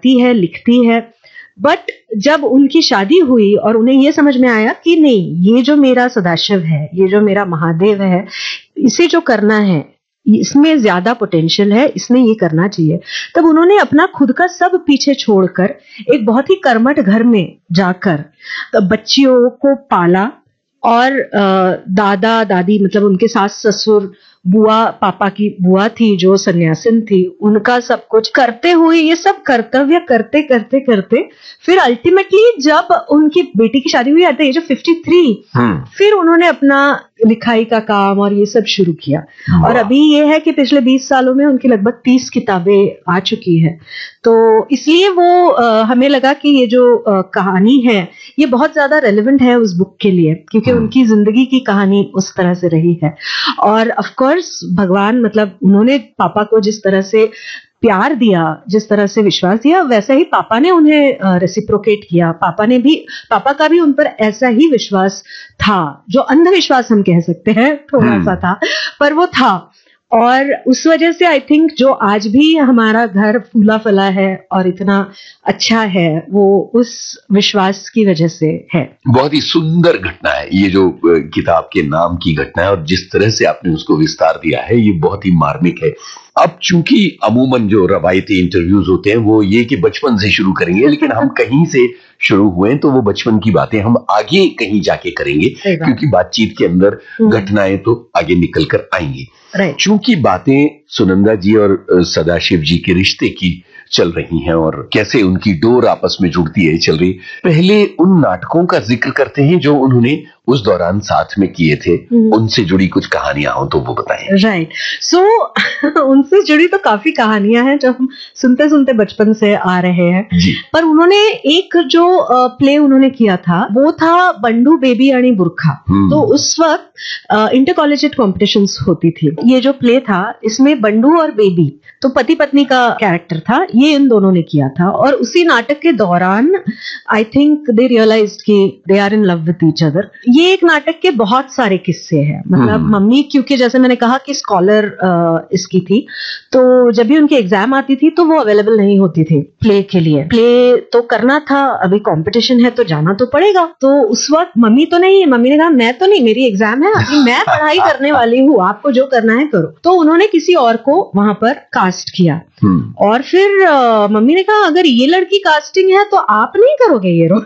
गाती है, लिखती है। बट जब उनकी शादी हुई और उन्हें ये समझ में आया कि नहीं, ये जो मेरा सदाशिव है, ये जो मेरा महादेव है, इसे जो करना है, इसमें ज्यादा पोटेंशियल है, इसमें ये करना चाहिए, तब उन्होंने अपना खुद का सब पीछे छोड़कर एक बहुत ही कर्मठ घर में जाकर बच्चियों को पाला और दादा दादी मतलब उनके सास ससुर, बुआ, पापा की बुआ थी जो सन्यासिन थी, उनका सब कुछ करते हुए, ये सब कर्तव्य करते करते करते फिर अल्टीमेटली जब उनकी बेटी की शादी हुई एट द एज ऑफ 53, फिर उन्होंने अपना लिखाई का काम और ये सब शुरू किया। और अभी ये है कि पिछले 20 सालों में उनकी लगभग 30 किताबें आ चुकी है। तो इसलिए वो हमें लगा कि ये जो कहानी है ये बहुत ज्यादा रेलेवेंट है उस बुक के लिए, क्योंकि उनकी जिंदगी की कहानी उस तरह से रही है। और ऑफ कोर्स भगवान मतलब उन्होंने पापा को जिस तरह से प्यार दिया, जिस तरह से विश्वास दिया, वैसे ही पापा ने उन्हें रेसिप्रोकेट किया। पापा का भी उन पर ऐसा ही विश्वास था, जो अंधविश्वास हम कह सकते हैं थोड़ा सा था, पर वो था। और उस वजह से आई थिंक जो आज भी हमारा घर फूला फला है और इतना अच्छा है, वो उस विश्वास की वजह से है। बहुत ही सुंदर घटना है ये जो किताब के नाम की घटना है, और जिस तरह से आपने उसको विस्तार दिया है ये बहुत ही मार्मिक है। अब चूंकि अमूमन जो रवायती इंटरव्यूज होते हैं वो ये कि बचपन से शुरू करेंगे, लेकिन हम कहीं से शुरू हुए तो वो बचपन की बातें हम आगे कहीं जाके करेंगे, क्योंकि बातचीत के अंदर घटनाएं तो आगे निकल कर आएंगी। चूंकि बातें सुनंदा जी और सदाशिव जी के रिश्ते की चल रही हैं और कैसे उनकी डोर आपस में जुड़ती है चल रही, पहले उन नाटकों का जिक्र करते हैं जो उन्होंने उस दौरान साथ में किए थे। उनसे जुड़ी कुछ कहानियां हो तो वो बताएं। राइट, सो उनसे जुड़ी तो काफी कहानियां हैं जो हम सुनते सुनते बचपन से आ रहे हैं जी। पर उन्होंने एक जो प्ले उन्होंने किया था वो था बंडू बेबी आणि बुरखा। तो उस वक्त इंटर कॉलेजिएट कॉम्पिटिशन्स होती थी। ये जो प्ले था इसमें बंडू और बेबी तो पति पत्नी का कैरेक्टर था, ये इन दोनों ने किया था। और उसी नाटक के दौरान आई थिंक दे रियलाइज्ड कि they are in love with each other. ये एक नाटक के बहुत सारे किस्से हैं। मतलब मम्मी क्योंकि जैसे मैंने कहा कि स्कॉलर इसकी थी, तो जब भी उनकी एग्जाम आती थी तो वो अवेलेबल नहीं होती थी प्ले के लिए। प्ले तो करना था, अभी कंपटीशन है तो जाना तो पड़ेगा। तो उस वक्त मम्मी ने कहा मैं तो नहीं, मेरी एग्जाम है, अभी मैं पढ़ाई करने वाली हूँ, आपको जो करना है करो। तो उन्होंने किसी और को वहां पर कास्ट किया। और फिर मम्मी ने कहा अगर ये लड़की कास्टिंग है तो आप नहीं करोगे ये रोल।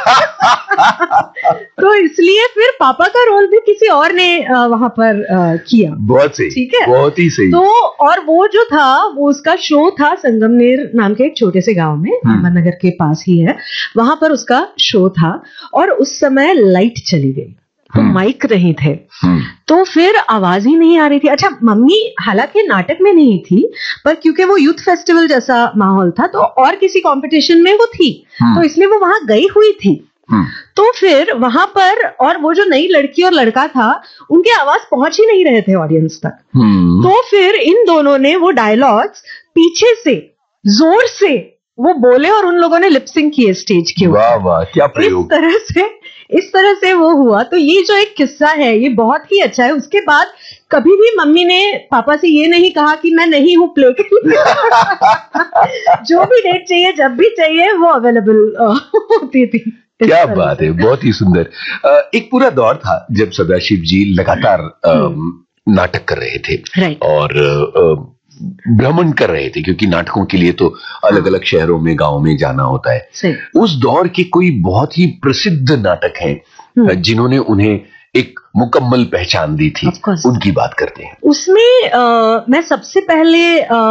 तो इसलिए फिर पापा का रोल भी किसी और ने वहां पर किया। बहुत सही, ठीक है, बहुत ही सही। तो और वो जो था वो उसका शो था संगमनेर नाम के एक छोटे से गांव में, अहमदनगर के पास ही है, वहां पर उसका शो था। और उस समय लाइट चली गई तो माइक नहीं थे, तो फिर आवाज ही नहीं आ रही थी। अच्छा, मम्मी हालांकि नाटक में नहीं थी, पर क्योंकि वो यूथ फेस्टिवल जैसा माहौल था तो और किसी कंपटीशन में वो थी, तो इसलिए वो वहां गई हुई थी। तो फिर वहां पर, और वो जो नई लड़की और लड़का था उनकी आवाज पहुंच ही नहीं रहे थे ऑडियंस तक। तो फिर इन दोनों ने वो डायलॉग्स पीछे से जोर से वो बोले और उन लोगों ने लिपसिंग किए स्टेज के ऊपर। वाह वाह, क्या प्रयोग। इस तरह से वो हुआ। तो ये जो एक किस्सा है ये बहुत ही अच्छा है। उसके बाद कभी भी मम्मी ने पापा से ये नहीं कहा कि मैं नहीं हूं प्ले के लिए। जो भी डेट चाहिए, जब भी चाहिए, वो अवेलेबल होती थी। क्या बात है, बहुत ही सुंदर। एक पूरा दौर था जब सदाशिव जी लगातार नाटक कर रहे थे और भ्रमण कर रहे थे, क्योंकि नाटकों के लिए तो अलग अलग शहरों में, गांव में जाना होता है। उस दौर के कोई बहुत ही प्रसिद्ध नाटक हैं जिन्होंने उन्हें एक मुकम्मल पहचान दी थी, उनकी बात करते हैं। उसमें मैं सबसे पहले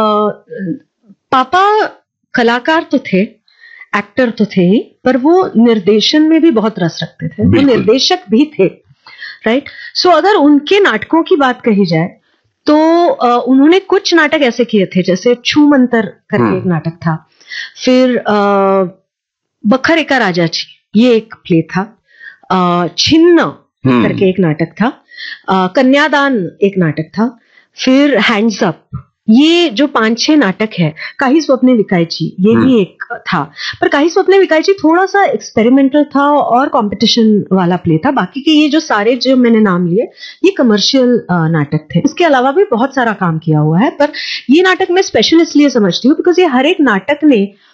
पापा कलाकार तो थे, एक्टर तो थे ही, पर वो निर्देशन में भी बहुत रस रखते थे। वो निर्देशक भी थे, राइट। सो अगर उनके नाटकों की बात कही जाए तो उन्होंने कुछ नाटक ऐसे किए थे, जैसे छू मंतर करके एक नाटक था, फिर बखर एका राजाची ये एक प्ले था, छिन्न करके एक नाटक था, कन्यादान एक नाटक था, फिर हैंड्स अप, ये जो 5-6 नाटक है, काही स्वप्ने विकायची ये भी एक था। पर काही स्वप्ने विकायची थोड़ा सा एक्सपेरिमेंटल था और कंपटीशन वाला प्ले था। बाकी के ये जो सारे जो मैंने नाम लिए ये कमर्शियल नाटक थे। इसके अलावा भी बहुत सारा काम किया हुआ है, पर ये नाटक मैं स्पेशल इसलिए समझती हूँ बिकॉज ये हर एक नाटक ने